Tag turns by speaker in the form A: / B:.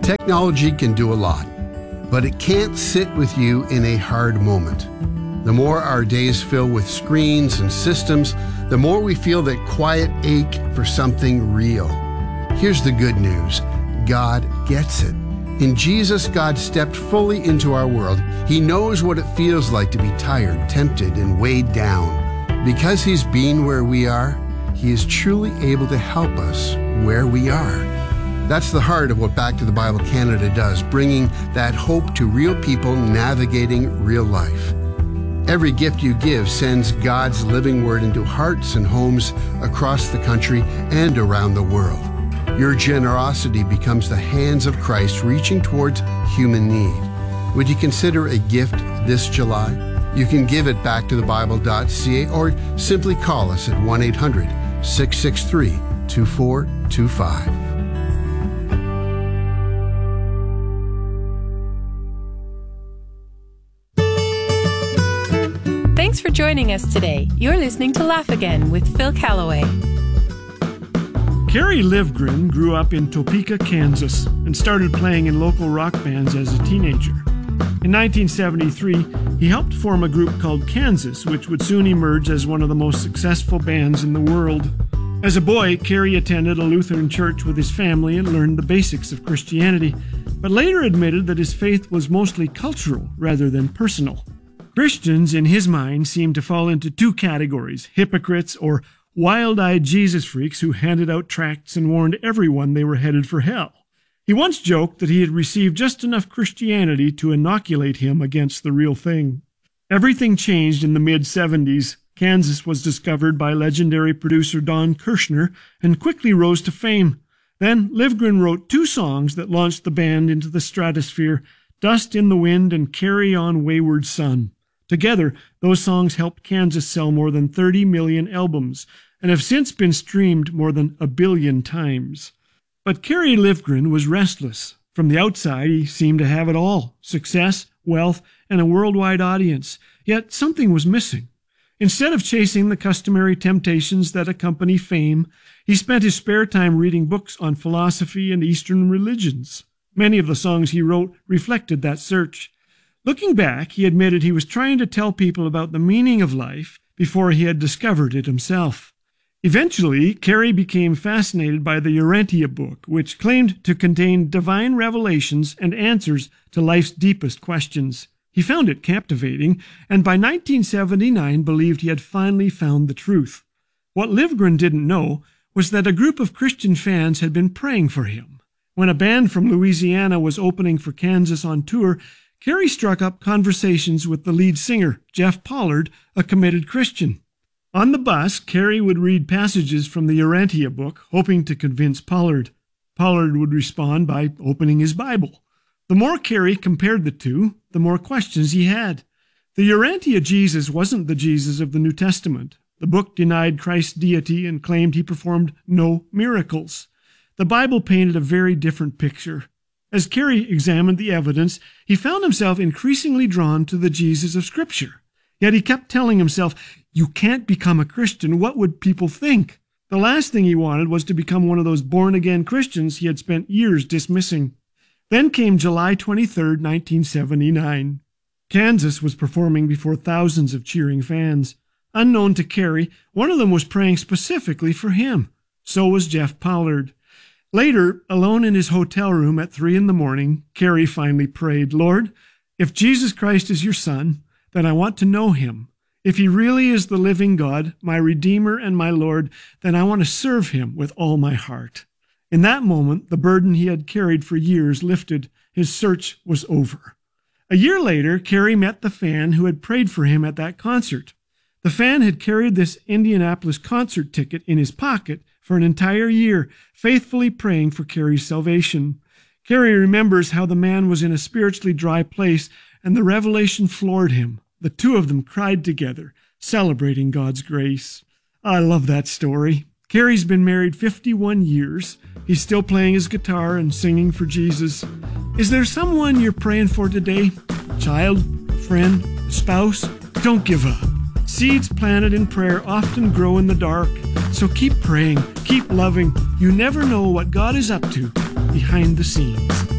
A: Technology can do a lot, but it can't sit with you in a hard moment. The more our days fill with screens and systems, the more we feel that quiet ache for something real. Here's the good news. God gets it. In Jesus, God stepped fully into our world. He knows what it feels like to be tired, tempted, and weighed down. Because He's been where we are, He is truly able to help us where we are. That's the heart of what Back to the Bible Canada does, bringing that hope to real people navigating real life. Every gift you give sends God's living word into hearts and homes across the country and around the world. Your generosity becomes the hands of Christ reaching towards human need. Would you consider a gift this July? You can give at backtothebible.ca or simply call us at 1-800-663-2425.
B: Thanks for joining us today. You're listening to Laugh Again with Phil Callaway.
C: Kerry Livgren grew up in Topeka, Kansas, and started playing in local rock bands as a teenager. In 1973, he helped form a group called Kansas, which would soon emerge as one of the most successful bands in the world. As a boy, Kerry attended a Lutheran church with his family and learned the basics of Christianity, but later admitted that his faith was mostly cultural rather than personal. Christians, in his mind, seemed to fall into two categories: hypocrites or wild-eyed Jesus freaks who handed out tracts and warned everyone they were headed for hell. He once joked that he had received just enough Christianity to inoculate him against the real thing. Everything changed in the mid-70s. Kansas was discovered by legendary producer Don Kirshner and quickly rose to fame. Then Livgren wrote two songs that launched the band into the stratosphere: Dust in the Wind and Carry On Wayward Son. Together, those songs helped Kansas sell more than 30 million albums and have since been streamed more than 1 billion times. But Kerry Livgren was restless. From the outside, he seemed to have it all: success, wealth, and a worldwide audience. Yet something was missing. Instead of chasing the customary temptations that accompany fame, he spent his spare time reading books on philosophy and Eastern religions. Many of the songs he wrote reflected that search. Looking back, he admitted he was trying to tell people about the meaning of life before he had discovered it himself. Eventually, Kerry became fascinated by the Urantia book, which claimed to contain divine revelations and answers to life's deepest questions. He found it captivating, and by 1979 believed he had finally found the truth. What Livgren didn't know was that a group of Christian fans had been praying for him. When a band from Louisiana was opening for Kansas on tour, Kerry struck up conversations with the lead singer, Jeff Pollard, a committed Christian. On the bus, Kerry would read passages from the Urantia book, hoping to convince Pollard. Pollard would respond by opening his Bible. The more Kerry compared the two, the more questions he had. The Urantia Jesus wasn't the Jesus of the New Testament. The book denied Christ's deity and claimed he performed no miracles. The Bible painted a very different picture. As Kerry examined the evidence, he found himself increasingly drawn to the Jesus of Scripture. Yet he kept telling himself, "You can't become a Christian. What would people think?" The last thing he wanted was to become one of those born-again Christians he had spent years dismissing. Then came July 23, 1979. Kansas was performing before thousands of cheering fans. Unknown to Kerry, one of them was praying specifically for him. So was Jeff Pollard. Later, alone in his hotel room at 3 a.m, Kerry finally prayed, "Lord, if Jesus Christ is your Son, then I want to know him. If he really is the living God, my Redeemer and my Lord, then I want to serve him with all my heart." In that moment, the burden he had carried for years lifted. His search was over. A year later, Kerry met the fan who had prayed for him at that concert. The fan had carried this Indianapolis concert ticket in his pocket for an entire year, faithfully praying for Kerry's salvation. Kerry remembers how the man was in a spiritually dry place, and the revelation floored him. The two of them cried together, celebrating God's grace. I love that story. Kerry's been married 51 years. He's still playing his guitar and singing for Jesus. Is there someone you're praying for today? A child, a friend, a spouse? Don't give up. Seeds planted in prayer often grow in the dark. So keep praying, keep loving. You never know what God is up to behind the scenes.